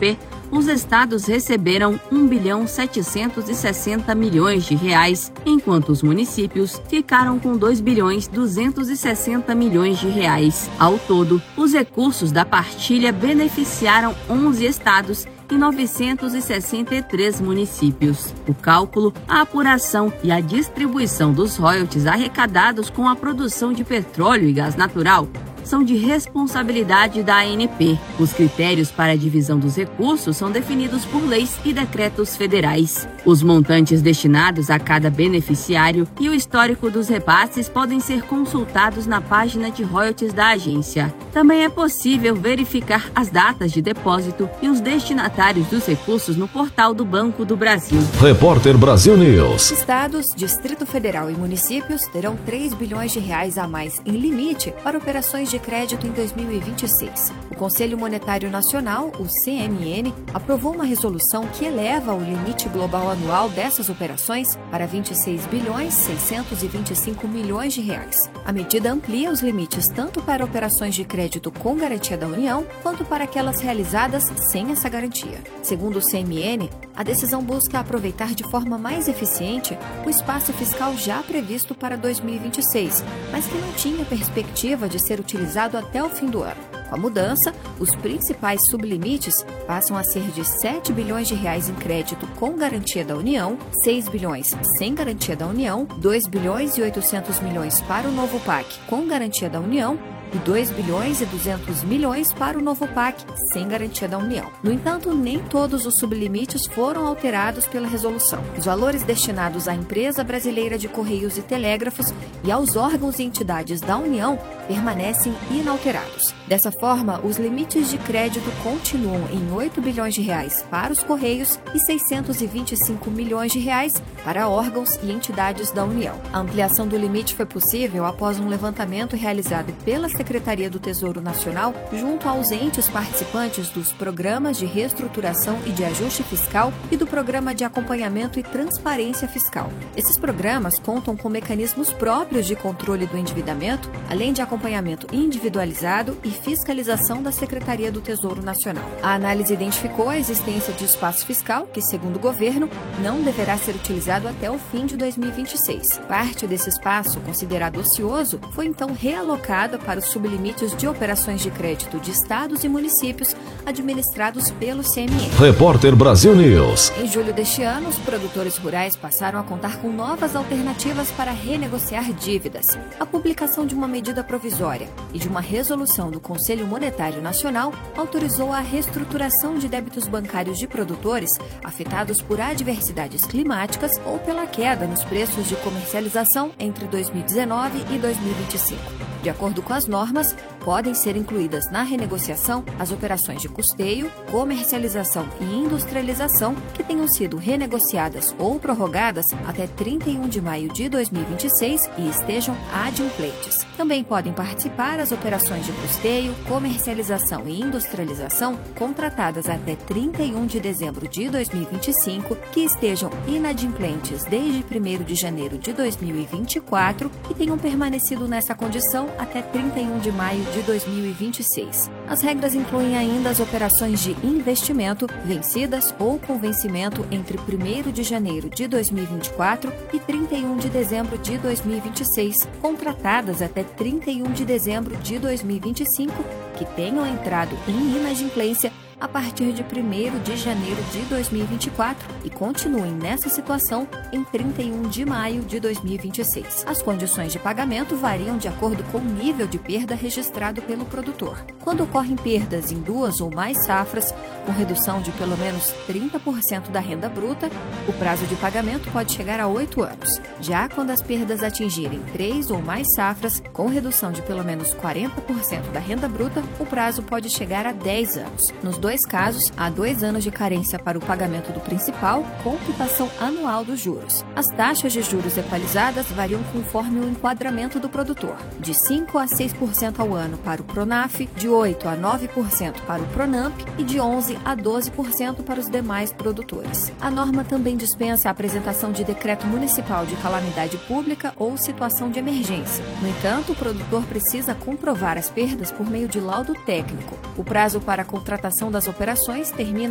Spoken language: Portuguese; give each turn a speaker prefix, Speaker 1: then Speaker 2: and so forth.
Speaker 1: ANP, os estados receberam R$1,760 bilhões, enquanto os municípios ficaram com R$2,260 bilhões. Ao todo, os recursos da partilha beneficiaram 11 estados e 963 municípios. O cálculo, a apuração e a distribuição dos royalties arrecadados com a produção de petróleo e gás natural são de responsabilidade da ANP. Os critérios para a divisão dos recursos são definidos por leis e decretos federais. Os montantes destinados a cada beneficiário e o histórico dos repasses podem ser consultados na página de royalties da agência. Também é possível verificar as datas de depósito e os destinatários dos recursos no portal do Banco do Brasil.
Speaker 2: Repórter Brasil News.
Speaker 3: Estados, Distrito Federal e municípios terão R$3 bilhões a mais em limite para operações de crédito em 2026. O Conselho Monetário Nacional, o CMN, aprovou uma resolução que eleva o limite global anual dessas operações para R$26,625 bilhões. A medida amplia os limites tanto para operações de crédito com garantia da União, quanto para aquelas realizadas sem essa garantia. Segundo o CMN, a decisão busca aproveitar de forma mais eficiente o espaço fiscal já previsto para 2026, mas que não tinha perspectiva de ser utilizado até o fim do ano. Com a mudança, os principais sublimites passam a ser de R$7 bilhões em crédito com garantia da União, R$6 bilhões sem garantia da União, R$2,8 bilhões para o novo PAC com garantia da União e R$2,2 bilhões para o novo PAC sem garantia da União. No entanto, nem todos os sublimites foram alterados pela resolução. Os valores destinados à Empresa Brasileira de Correios e Telégrafos e aos órgãos e entidades da União permanecem inalterados. Dessa forma, os limites de crédito continuam em R$8 bilhões para os Correios e R$625 milhões para órgãos e entidades da União. A ampliação do limite foi possível após um levantamento realizado pela Secretaria do Tesouro Nacional junto aos entes participantes dos programas de reestruturação e de ajuste fiscal e do Programa de Acompanhamento e Transparência Fiscal. Esses programas contam com mecanismos próprios de controle do endividamento, além de acompanhamento individualizado e fiscalização da Secretaria do Tesouro Nacional. A análise identificou a existência de espaço fiscal que, segundo o governo, não deverá ser utilizado até o fim de 2026. Parte desse espaço, considerado ocioso, foi então realocada para os sublimites de operações de crédito de estados e municípios administrados pelo CMN.
Speaker 2: Repórter Brasil News.
Speaker 3: Em julho deste ano, os produtores rurais passaram a contar com novas alternativas para renegociar dívidas. A publicação de uma medida provisória e de uma resolução do Conselho Monetário Nacional autorizou a reestruturação de débitos bancários de produtores afetados por adversidades climáticas ou pela queda nos preços de comercialização entre 2019 e 2025. De acordo com as normas, podem ser incluídas na renegociação as operações de custeio, comercialização e industrialização que tenham sido renegociadas ou prorrogadas até 31 de maio de 2026 e estejam adimplentes. Também podem participar as operações de custeio, comercialização e industrialização contratadas até 31 de dezembro de 2025 que estejam inadimplentes desde 1º de janeiro de 2024 e tenham permanecido nessa condição até 31 de maio de 2026. As regras incluem ainda as operações de investimento vencidas ou com vencimento entre 1º de janeiro de 2024 e 31 de dezembro de 2026, contratadas até 31 de dezembro de 2025, que tenham entrado em inadimplência a partir de 1º de janeiro de 2024 e continuem nessa situação em 31 de maio de 2026. As condições de pagamento variam de acordo com o nível de perda registrado pelo produtor. Quando ocorrem perdas em 2 ou mais safras, com redução de pelo menos 30% da renda bruta, o prazo de pagamento pode chegar a 8 anos. Já quando as perdas atingirem 3 ou mais safras, com redução de pelo menos 40% da renda bruta, o prazo pode chegar a 10 anos. Nos dois casos, há 2 anos de carência para o pagamento do principal, com quitação anual dos juros. As taxas de juros equalizadas variam conforme o enquadramento do produtor, de 5% a 6% ao ano para o PRONAF, de 8% a 9% para o PRONAMP e de 11% a 12% para os demais produtores. A norma também dispensa a apresentação de decreto municipal de calamidade pública ou situação de emergência. No entanto, o produtor precisa comprovar as perdas por meio de laudo técnico. O prazo para a contratação das operações termina